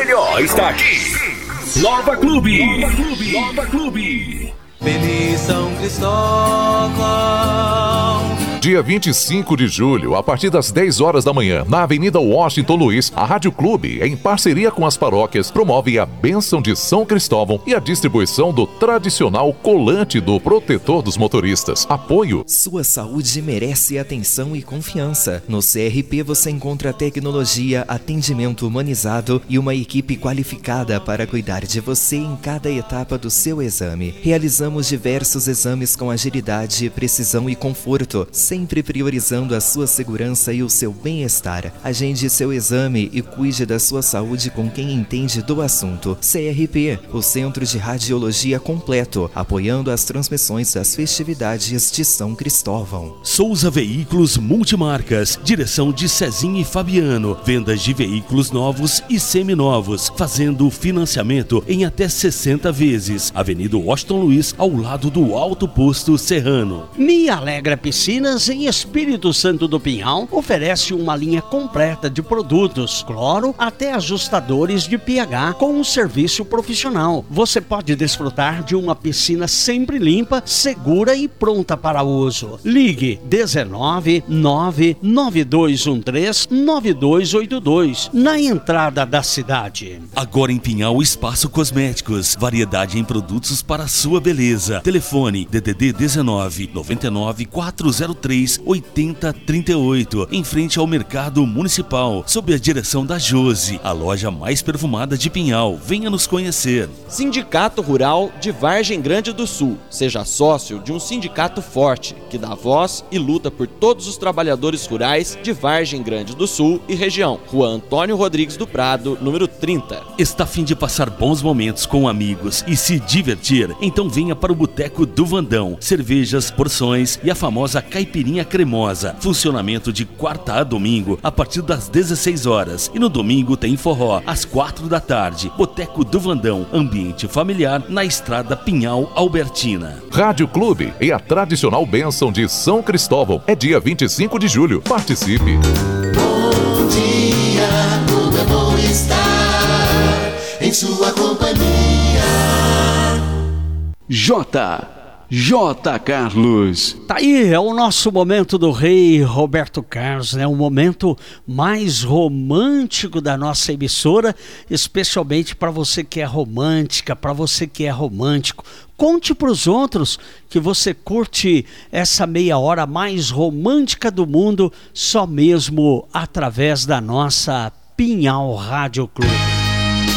melhor está aqui. Nova Clube. Nova Clube. Feliz São Cristóvão. Dia 25 de julho, a partir das 10 horas da manhã, na Avenida Washington Luiz, a Rádio Clube, em parceria com as paróquias, promove a bênção de São Cristóvão e a distribuição do tradicional colante do protetor dos motoristas. Apoio. Sua saúde merece atenção e confiança. No CRP você encontra tecnologia, atendimento humanizado e uma equipe qualificada para cuidar de você em cada etapa do seu exame. Realizamos diversos exames com agilidade, precisão e conforto, sempre priorizando a sua segurança e o seu bem-estar. Agende seu exame e cuide da sua saúde com quem entende do assunto. CRP, o Centro de Radiologia Completo, apoiando as transmissões das festividades de São Cristóvão. Souza Veículos Multimarcas, direção de Cezinha e Fabiano, vendas de veículos novos e seminovos, fazendo financiamento em até 60 vezes. Avenida Washington Luiz, ao lado do Alto Posto Serrano. Me Alegra Piscinas, em Espírito Santo do Pinhal, oferece uma linha completa de produtos, cloro até ajustadores de pH com um serviço profissional. Você pode desfrutar de uma piscina sempre limpa, segura e pronta para uso. Ligue 19 99213 9282 na entrada da cidade. Agora em Pinhal, Espaço Cosméticos, variedade em produtos para a sua beleza. Telefone DDD 19 99 403 8038, em frente ao Mercado Municipal, sob a direção da Josi, a loja mais perfumada de Pinhal. Venha nos conhecer. Sindicato Rural de Vargem Grande do Sul. Seja sócio de um sindicato forte, que dá voz e luta por todos os trabalhadores rurais de Vargem Grande do Sul e região. Rua Antônio Rodrigues do Prado, número 30. Está a fim de passar bons momentos com amigos e se divertir? Então venha para o Boteco do Vandão. Cervejas, porções e a famosa caipirinha cremosa. Funcionamento de quarta a domingo a partir das 16 horas. E no domingo tem forró às 4 da tarde. Boteco do Vandão, ambiente familiar na estrada Pinhal Albertina. Rádio Clube e a tradicional bênção de São Cristóvão. É dia 25 de julho. Participe. Bom dia, como é bom estar em sua companhia. J. Carlos. Tá aí, é o nosso momento do rei Roberto Carlos, né? O momento mais romântico da nossa emissora, especialmente para você que é romântica, para você que é romântico. Conte para os outros que você curte essa meia hora mais romântica do mundo, só mesmo através da nossa Pinhal Rádio Clube.